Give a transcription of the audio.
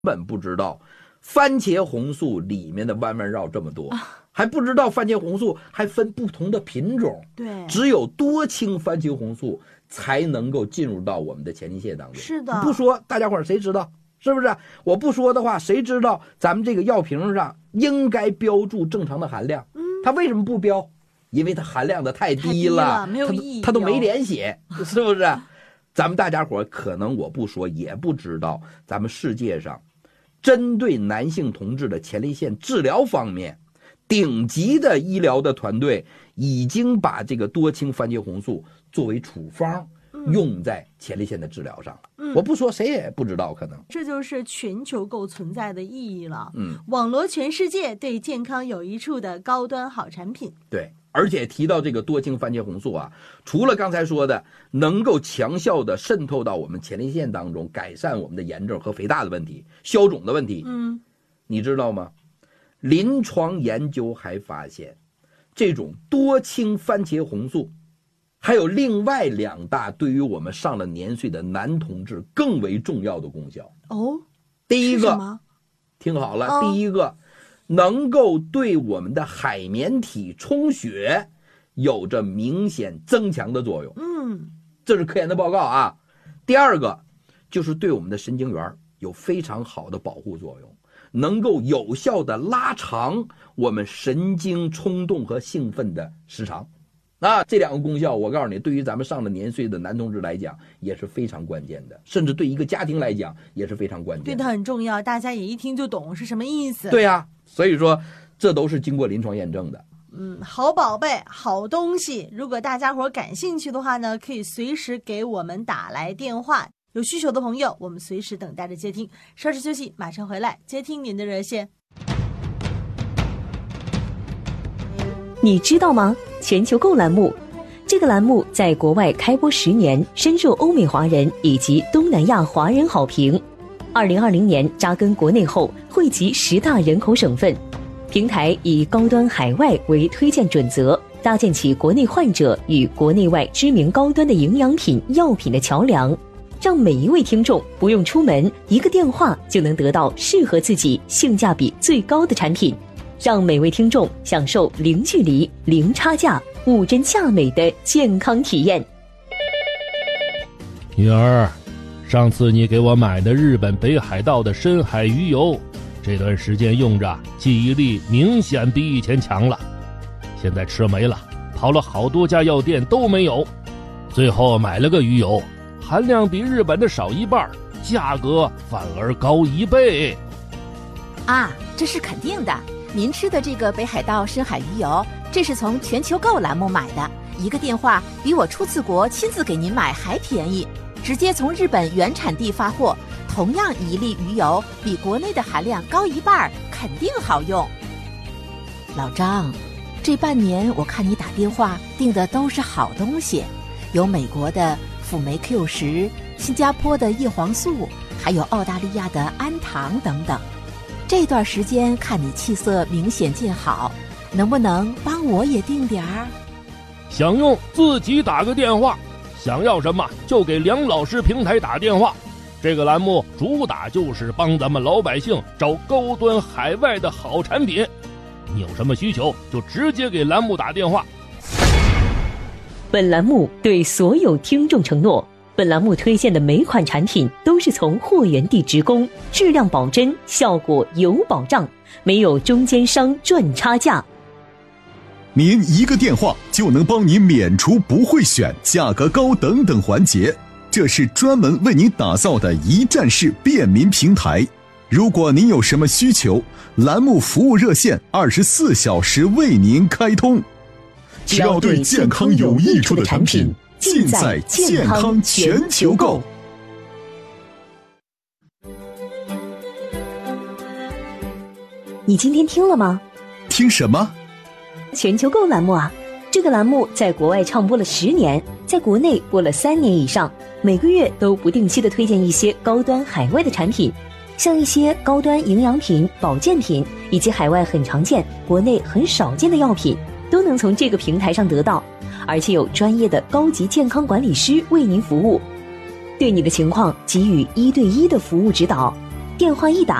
本不知道番茄红素里面的弯弯绕这么多，还不知道番茄红素还分不同的品种。 对， 只有多氢番茄红素才能够进入到我们的前列腺当中。 是的， 不说大家伙谁知道？是不是？我不说的话，谁知道咱们这个药瓶上应该标注正常的含量？它为什么不标？因为它含量的太低了， 没有意义， 它都没脸写，是不是？咱们大家伙可能我不说也不知道，咱们世界上针对男性同志的前列腺治疗方面，顶级的医疗的团队已经把这个多氢番茄红素作为处方用在前列腺的治疗上了。我不说谁也不知道，可能这就是全球购存在的意义了。网罗全世界对健康有益处的高端好产品。 对，而且提到这个多氢番茄红素啊，除了刚才说的能够强效的渗透到我们前列腺当中，改善我们的炎症和肥大的问题、消肿的问题，你知道吗？临床研究还发现，这种多氢番茄红素还有另外2大对于我们上了年岁的男同志更为重要的功效。第一个，听好了，第一个能够对我们的海绵体充血有着明显增强的作用。这是科研的报告啊。第二个就是对我们的神经元有非常好的保护作用，能够有效的拉长我们神经冲动和兴奋的时长。这2个功效我告诉你，对于咱们上了年岁的男同志来讲也是非常关键的，甚至对一个家庭来讲也是非常关键的。 对，它很重要，大家也一听就懂是什么意思。 对啊，所以说这都是经过临床验证的。 好宝贝，好东西。如果大家伙感兴趣的话呢，可以随时给我们打来电话，有需求的朋友我们随时等待着接听。稍事休息，马上回来接听您的热线。 你知道吗？全球购栏目，这个栏目在国外开播10年，深受欧美华人以及东南亚华人好评。2020年扎根国内后，汇集10大人口省份，平台以高端海外为推荐准则，搭建起国内患者与国内外知名高端的营养品、药品的桥梁，让每一位听众不用出门，一个电话就能得到适合自己、性价比最高的产品。让每位听众享受零距离、零差价、物真价美的健康体验。 女儿，上次你给我买的日本北海道的深海鱼油，这段时间用着记忆力明显比以前强了，现在吃没了，跑了好多家药店都没有，最后买了个鱼油，含量比日本的少1半，价格反而高1倍。 这是肯定的。您吃的这个北海道深海鱼油，这是从全球购栏目买的，一个电话比我出次国亲自给您买还便宜，直接从日本原产地发货，同样1粒鱼油比国内的含量高1半，肯定好用。老张，这半年我看你打电话订的都是好东西，有美国的辅酶 Q10，新加坡的叶黄素，还有澳大利亚的氨糖等等。这段时间看你气色明显见好，能不能帮我也订点儿？ 想用自己打个电话，想要什么就给梁老师平台打电话。这个栏目主打就是帮咱们老百姓找高端海外的好产品，你有什么需求就直接给栏目打电话。 本栏目对所有听众承诺，本栏目推荐的每款产品都是从货源地直供，质量保真，效果有保障，没有中间商赚差价。 您一个电话就能帮你免除不会选、价格高等等环节，这是专门为您打造的一站式便民平台。如果您有什么需求，栏目服务热线24小时为您开通。只要对健康有益处的产品，尽在健康全球购。 你今天听了吗？ 听什么？ 全球购栏目啊，这个栏目在国外唱播了10年，在国内播了3年以上，每个月都不定期的推荐一些高端海外的产品，像一些高端营养品、保健品，以及海外很常见、国内很少见的药品，都能从这个平台上得到。而且有专业的高级健康管理师为您服务，对你的情况给予1对1的服务指导。 电话一打